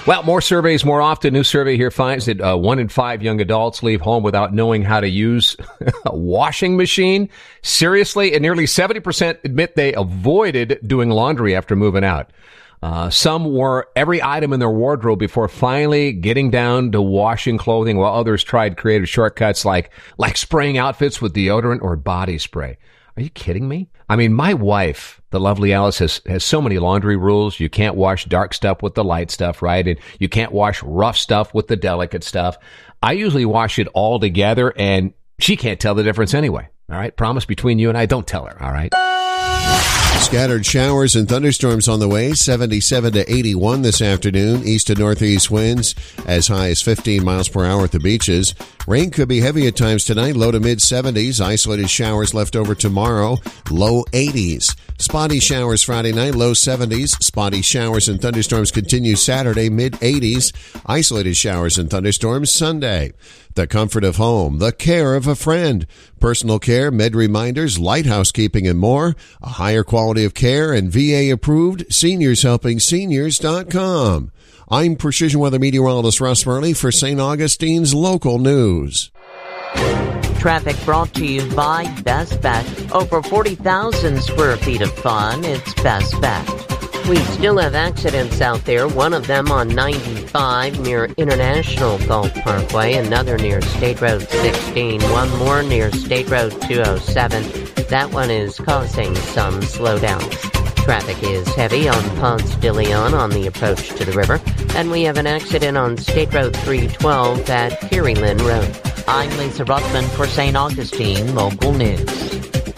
Well, more surveys more often. New survey here finds that 1 in 5 young adults leave home without knowing how to use a washing machine. Seriously, and nearly 70% admit they avoided doing laundry after moving out. Some wore every item in their wardrobe before finally getting down to washing clothing, while others tried creative shortcuts like spraying outfits with deodorant or body spray. Are you kidding me? I mean, my wife, the lovely Alice, has so many laundry rules. You can't wash dark stuff with the light stuff, right? And you can't wash rough stuff with the delicate stuff. I usually wash it all together, and she can't tell the difference anyway. All right? Promise between you and I, don't tell her, all right? Scattered showers and thunderstorms on the way, 77 to 81 this afternoon. East to northeast winds as high as 15 miles per hour at the beaches. Rain could be heavy at times tonight, low to mid-70s. Isolated showers left over tomorrow, low 80s. Spotty showers Friday night, low 70s. Spotty showers and thunderstorms continue Saturday, mid-80s. Isolated showers and thunderstorms Sunday. The comfort of home, the care of a friend, personal care, med reminders, light housekeeping, and more. A higher quality of care and VA-approved SeniorsHelpingSeniors.com. I'm Precision Weather Meteorologist Russ Murley for St. Augustine's Local News. Traffic brought to you by Best Bet. Over 40,000 square feet of fun. It's Best Bet. We still have accidents out there. One of them on 95 near International Gulf Parkway. Another near State Road 16. One more near State Road 207. That one is causing some slowdowns. Traffic is heavy on Ponce de Leon on the approach to the river. And we have an accident on State Road 312 at Pearylyn Road. I'm Lisa Ruttman for St. Augustine Local News.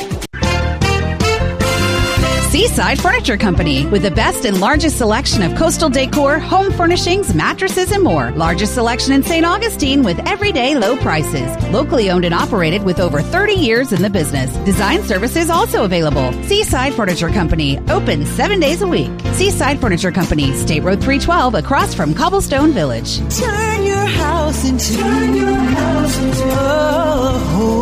Seaside Furniture Company, with the best and largest selection of coastal decor, home furnishings, mattresses, and more. Largest selection in St. Augustine with everyday low prices. Locally owned and operated with over 30 years in the business. Design services also available. Seaside Furniture Company, open 7 days a week. Seaside Furniture Company, State Road 312, across from Cobblestone Village. Turn your house into a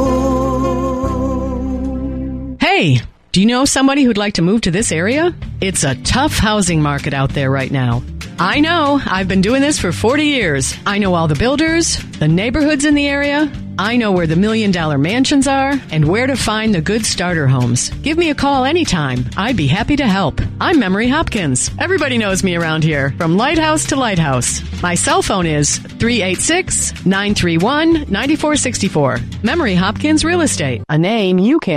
home. Hey! Do you know somebody who'd like to move to this area? It's a tough housing market out there right now. I know. I've been doing this for 40 years. I know all the builders, the neighborhoods in the area. I know where the $1 million mansions are and where to find the good starter homes. Give me a call anytime. I'd be happy to help. I'm Memory Hopkins. Everybody knows me around here, from lighthouse to lighthouse. My cell phone is 386-931-9464. Memory Hopkins Real Estate, a name you can